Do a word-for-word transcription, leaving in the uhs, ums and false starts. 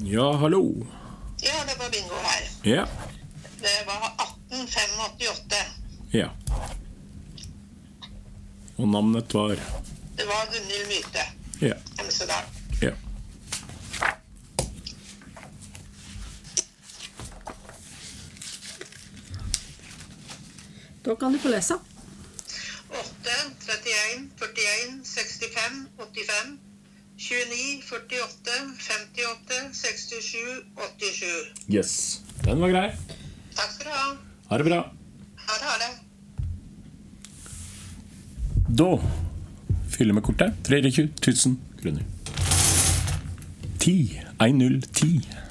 Ja, hallo. Ja, det var bingo her. Ja. Det var atten åttiåtte. Ja. Og navnet var? Det var Gunhild Myte. Ja. Hemsedal. Ja. Da kan du få lese. åtte, trettien, førtien, sekstifem, åttifem, tjueni, førtiåtte, femtiåtte, sekstisju, åttisju. Yes. Den var grei. Takk skal du ha. Ha det bra. Ha det, ha det. Da fyller vi kortet. tre hundre og tjue tusen kroner. ti, en null ti.